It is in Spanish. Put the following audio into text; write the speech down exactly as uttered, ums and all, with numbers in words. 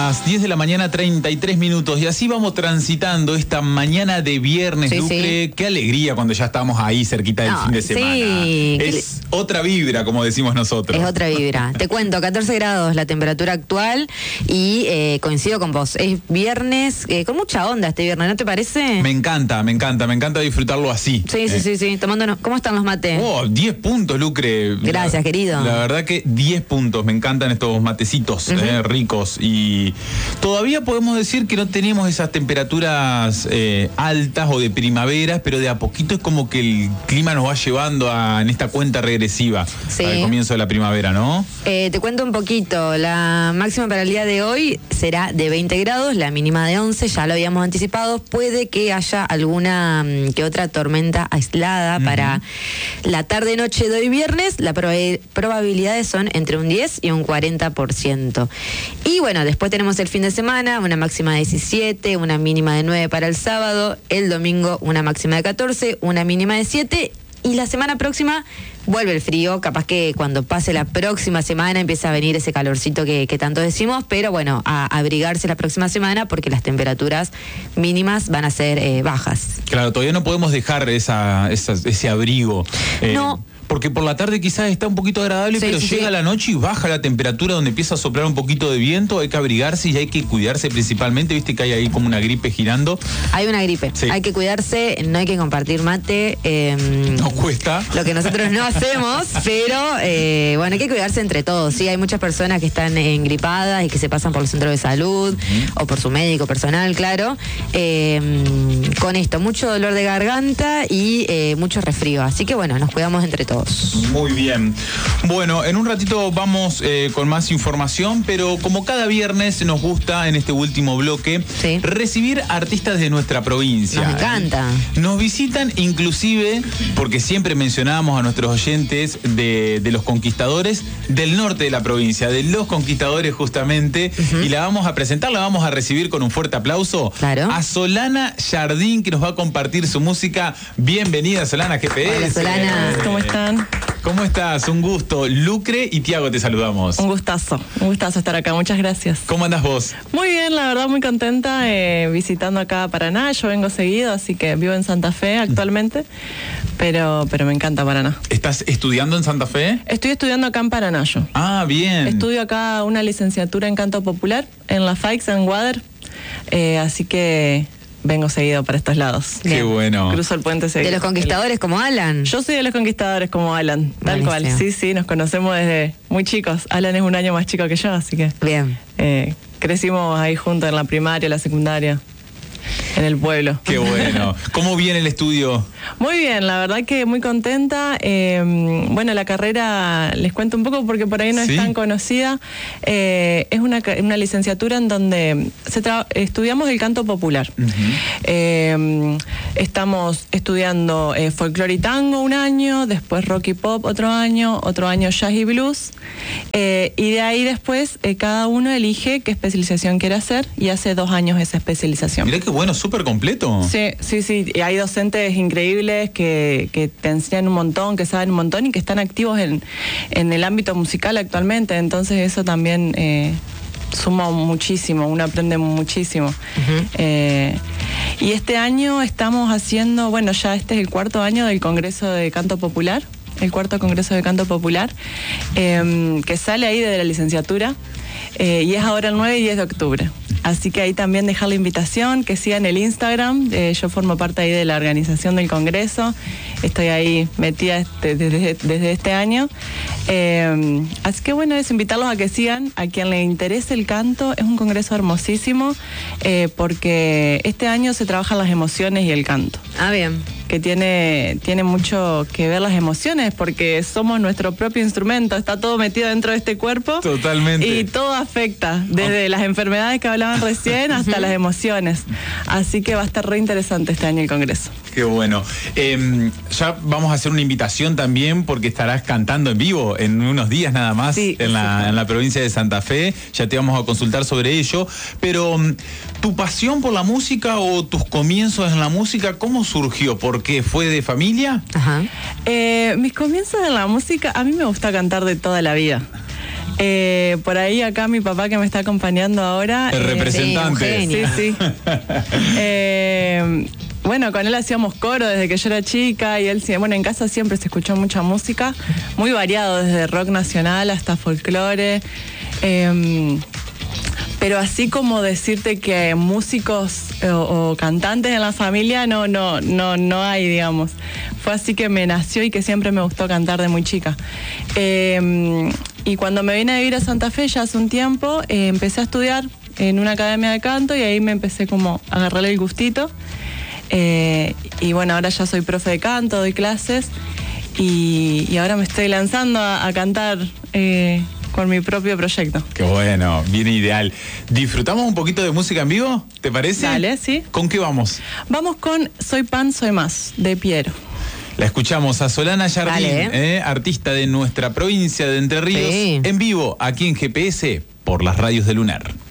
las diez de la mañana, treinta y tres minutos. Y así vamos transitando esta mañana de viernes, sí, Lucre. Sí. Qué alegría cuando ya estamos ahí cerquita del no, fin de semana. Sí. Es otra vibra, como decimos nosotros. Es otra vibra. Te cuento, catorce grados la temperatura actual y eh, coincido con vos. Es viernes, eh, con mucha onda este viernes, ¿no te parece? Me encanta, me encanta, me encanta disfrutarlo así. Sí, sí, eh. sí, sí. Tomándonos. ¿Cómo están los mates? Oh, diez puntos, Lucre. Gracias, la, querido. La verdad que diez puntos. Me encantan estos matecitos uh-huh. eh, ricos. Y todavía podemos decir que no tenemos esas temperaturas eh, altas o de primavera, pero de a poquito es como que el clima nos va llevando a, en esta cuenta regresiva sí. al comienzo de la primavera, ¿no? Eh, te cuento un poquito. La máxima para el día de hoy será de veinte grados, la mínima de once, ya lo habíamos anticipado. Puede que haya alguna que otra tormenta aislada uh-huh. para la tarde-noche de hoy viernes. Las prob- probabilidades son entre un diez y un cuarenta por ciento. Y bueno, después tenemos el fin de semana, una máxima de diecisiete, una mínima de nueve para el sábado, el domingo una máxima de catorce, una mínima de siete, y la semana próxima vuelve el frío. Capaz que cuando pase la próxima semana empieza a venir ese calorcito que, que tanto decimos, pero bueno, a abrigarse la próxima semana porque las temperaturas mínimas van a ser eh, bajas. Claro, todavía no podemos dejar esa, esa, ese abrigo. Eh, no. Porque por la tarde quizás está un poquito agradable, sí, pero sí, llega sí. la noche y baja la temperatura, donde empieza a soplar un poquito de viento. Hay que abrigarse y hay que cuidarse principalmente. Viste que hay ahí como una gripe girando. Hay una gripe. Sí. Hay que cuidarse, no hay que compartir mate. Eh, no cuesta. Lo que nosotros no hacemos, pero eh, bueno, hay que cuidarse entre todos. Sí, hay muchas personas que están engripadas y que se pasan por el centro de salud uh-huh. o por su médico personal, claro. Eh, con esto, mucho dolor de garganta y eh, mucho resfrío. Así que bueno, nos cuidamos entre todos. Muy bien. Bueno, en un ratito vamos eh, con más información, pero como cada viernes nos gusta en este último bloque sí. recibir artistas de nuestra provincia. Nos encanta. Nos visitan inclusive, porque siempre mencionamos a nuestros oyentes de, de los conquistadores del norte de la provincia, de los conquistadores justamente, uh-huh. y la vamos a presentar, la vamos a recibir con un fuerte aplauso claro. a Solana Jardín, que nos va a compartir su música. Bienvenida, Solana, G P S. Hola, Solana. ¿Cómo están? ¿Cómo estás? Un gusto. Lucre y Tiago te saludamos. Un gustazo, un gustazo estar acá. Muchas gracias. ¿Cómo andás vos? Muy bien, la verdad, muy contenta eh, visitando acá Paraná. Yo vengo seguido, así que vivo en Santa Fe actualmente, pero, pero me encanta Paraná. ¿Estás estudiando en Santa Fe? Estoy estudiando acá en Paraná yo. Ah, bien. Estudio acá una licenciatura en canto popular en la F A I C en Water, eh, así que vengo seguido para estos lados. Qué Bien. Bueno. Cruzo el puente seguido. ¿De los conquistadores como Alan? Yo soy de los conquistadores como Alan, tal Buenísimo. cual. Sí, sí, nos conocemos desde muy chicos. Alan es un año más chico que yo, así que... Bien. Eh, crecimos ahí juntos en la primaria, la secundaria, en el pueblo. Qué bueno. ¿Cómo viene el estudio? Muy bien, la verdad que muy contenta. Eh, bueno, la carrera, les cuento un poco porque por ahí no ¿Sí? es tan conocida. Eh, es una, una licenciatura en donde se tra- estudiamos el canto popular. Uh-huh. Eh, estamos estudiando eh, folclore y tango un año, después rock y pop otro año, otro año jazz y blues. Eh, y de ahí después eh, cada uno elige qué especialización quiere hacer y hace dos años esa especialización. Mirá qué bueno, súper completo. Sí, sí, sí. Y hay docentes increíbles que, que te enseñan un montón, que saben un montón y que están activos en, en el ámbito musical actualmente. Entonces eso también eh, suma muchísimo, uno aprende muchísimo. Uh-huh. Eh, y este año estamos haciendo, bueno, ya este es el cuarto año del Congreso de Canto Popular, el cuarto Congreso de Canto Popular, eh, que sale ahí de la licenciatura. Eh, y es ahora el nueve y diez de octubre. Así que ahí también dejar la invitación, que sigan el Instagram. Eh, yo formo parte ahí de la organización del Congreso. Estoy ahí metida este, desde, desde este año. Eh, así que bueno, es invitarlos a que sigan. A quien le interese el canto, es un congreso hermosísimo, eh, porque este año se trabajan las emociones y el canto. Ah, bien. Que tiene, tiene mucho que ver las emociones, porque somos nuestro propio instrumento, está todo metido dentro de este cuerpo. Totalmente. Y todo afecta, desde oh. las enfermedades que hablaban recién hasta las emociones. Así que va a estar re interesante este año el Congreso. Qué bueno. Eh, ya vamos a hacer una invitación también, porque estarás cantando en vivo en unos días nada más sí, en, la, sí. en la provincia de Santa Fe. Ya te vamos a consultar sobre ello. Pero, ¿tu pasión por la música o tus comienzos en la música, cómo surgió? ¿Por qué? ¿Fue de familia? Ajá. Eh, mis comienzos en la música, a mí me gusta cantar de toda la vida. Eh, por ahí acá mi papá que me está acompañando ahora. El eh, representante. Sí, sí. eh, bueno, con él hacíamos coro desde que yo era chica y él, bueno, en casa siempre se escuchó mucha música, muy variado, desde rock nacional hasta folclore. Eh, pero así como decirte que músicos o, o cantantes en la familia no, no, no, no hay, digamos. Fue así que me nació y que siempre me gustó cantar de muy chica. Eh, y cuando me vine a vivir a Santa Fe ya hace un tiempo, eh, empecé a estudiar en una academia de canto y ahí me empecé como a agarrarle el gustito. Eh, y bueno, ahora ya soy profe de canto, doy clases y, y ahora me estoy lanzando a, a cantar eh, con mi propio proyecto. Qué bueno, bien ideal. ¿Disfrutamos un poquito de música en vivo? ¿Te parece? Dale, sí. ¿Con qué vamos? Vamos con Soy Pan, Soy Más, de Piero. La escuchamos a Solana Jardín, Dale. eh, artista de nuestra provincia de Entre Ríos, Sí. en vivo aquí en G P S por las radios de Lunar.